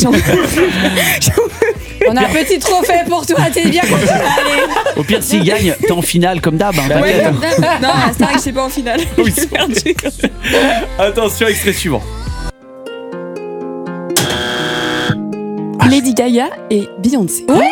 On a un petit trophée pour toi, t'es bien content. Allez. Au pire, s'il gagne, t'es en finale comme d'hab. Hein, Ouais, t'inquiète. comme d'hab. Non, c'est vrai que c'est pas en finale. Oui, J'ai perdu. Attention, extrait suivant. Lady Gaga et Beyoncé. Ah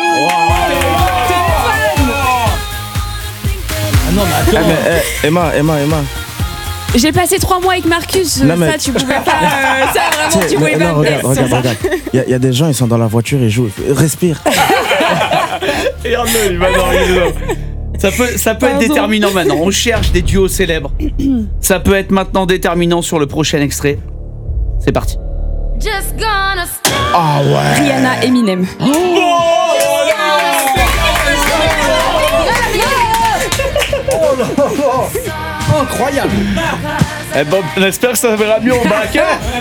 non, mais attends. Emma. J'ai passé 3 mois avec Marcus, Non, mais- ça tu pouvais pas. Ça vraiment, tu pouvais pas me faire ça. Regarde. Il y a des gens, ils sont dans la voiture, ils jouent. Respire. Regarde-le, il va dans les Ça peut être déterminant maintenant. On cherche des duos célèbres. Ça peut être maintenant déterminant sur le prochain extrait. C'est parti. Ah ouais. Rihanna, Eminem. Incroyable. Eh ben, on espère que ça verra mieux en bac.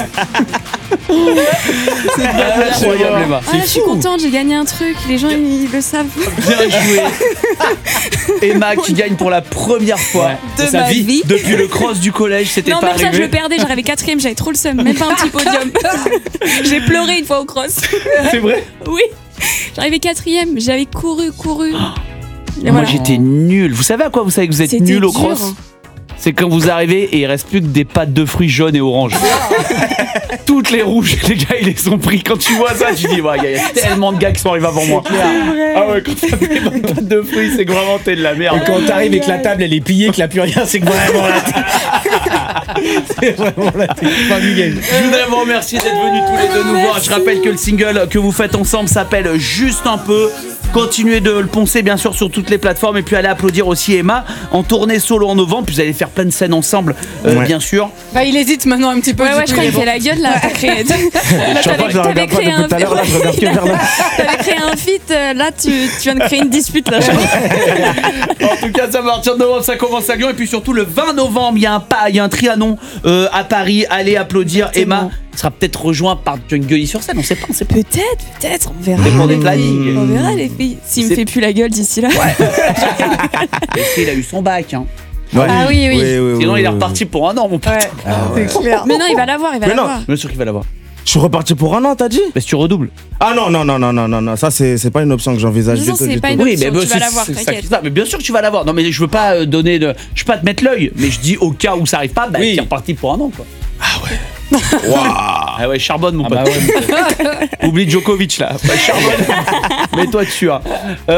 C'est incroyable, Emma. Ah, je suis contente, j'ai gagné un truc, les gens ils le savent. Bien joué. Emma qui gagne pour la première fois de sa ma vie. depuis le cross du collège, c'était Non, pas même ça, je arrivé. le perdais, j'arrivais 4ème, j'avais trop le seum, même pas un petit podium. J'ai pleuré une fois au cross. C'est vrai. Oui, j'arrivais 4ème, j'avais couru. Et Moi voilà. j'étais nul. Vous savez à quoi vous savez que vous êtes C'était nul au dur. cross? C'est quand vous arrivez et il reste plus que des pâtes de fruits jaunes et oranges. Toutes les rouges, les gars, ils les ont pris. Quand tu vois ça, tu dis, ouais, il y a tellement de gars qui sont arrivés avant moi. Ah ouais, quand t'as des bonnes pâtes de fruits, c'est que vraiment t'es de la merde. Et quand t'arrives et que la table elle est pliée, qu'il n'y a plus rien, c'est que vraiment là. C'est vraiment là. Fin du game. Je voudrais vous remercier d'être venus tous les deux nous voir. Je rappelle que le single que vous faites ensemble s'appelle Juste un peu. Continuez de le poncer bien sûr sur toutes les plateformes et puis allez applaudir aussi Emma en tournée solo en novembre. Puis vous allez faire plein de scènes ensemble, bien sûr. Bah, il hésite maintenant un petit peu. Ouais, je crois qu'il fait la gueule là. T'as créé, Je crois que je la regarde pas depuis tout à l'heure, là, je regarde que vers là. t'avais créé un feat, là tu viens de créer une dispute là. En tout cas, ça va partir de novembre, ça commence à Lyon. Et puis surtout, le 20 novembre, il y a un Trianon à Paris. Allez applaudir Emma. Il sera peut-être rejoint par John Guilly sur scène, on sait pas. Peut-être, on verra. C'est pour des plannings. On verra les filles. S'il me fait plus la gueule d'ici là. Il a eu son bac. Hein. Ouais. Ah oui. Sinon, il est reparti pour un an, mon pote. C'est clair. Mais non, il va l'avoir, Mais non. Bien sûr qu'il va l'avoir. Je suis reparti pour un an, t'as dit? Mais si tu redoubles. Ah non, ça c'est pas une option que j'envisage du Non, tout. c'est du pas tout. une Oui, option, mais tu vas l'avoir, c'est ça t'inquiète. qui est ça. Mais bien sûr que tu vas l'avoir. Non, mais je veux pas donner de. Je veux pas te mettre l'œil, mais je dis au cas où ça arrive pas, bah, Oui. t'es reparti pour un an, quoi. Waouh. Ah ouais, charbonne, mon pote. Bah ouais. Oublie Djokovic là, pas charbonne. Mets-toi dessus. Hein.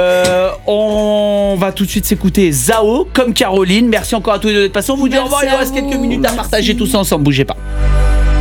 On va tout de suite s'écouter Zao comme Caroline. Merci encore à tous les deux d'être passés. On vous dit au revoir. Il nous reste quelques minutes à partager tous ensemble. Bougez pas.